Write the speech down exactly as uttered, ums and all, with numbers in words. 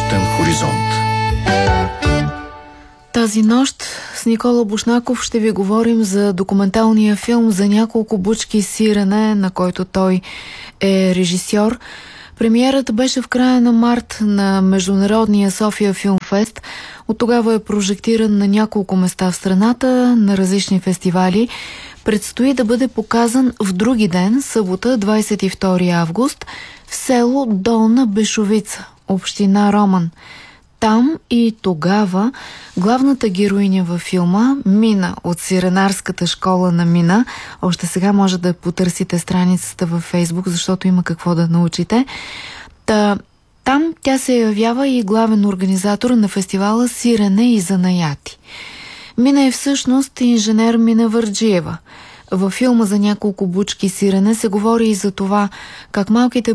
нощен хоризонт. Тази нощ с Никола Бушнаков ще ви говорим за документалния филм "За няколко бучки сирене", на който той е режисьор. Премиерата беше в края на март на Международния София Филм Фест. От тогава е прожектиран на няколко места в страната, на различни фестивали. Предстои да бъде показан в други ден, събота, двадесет и втори август, в село Долна Бешовица, община Роман. Там и тогава главната героиня във филма, Мина от сиренарската школа на Мина, още сега може да потърсите страницата във Фейсбук, защото има какво да научите. Та, там тя се явява и главен организатор на фестивала "Сирене и занаяти". Мина е всъщност инженер Мина Върджиева. Във филма "За няколко бучки сирене" се говори и за това как малките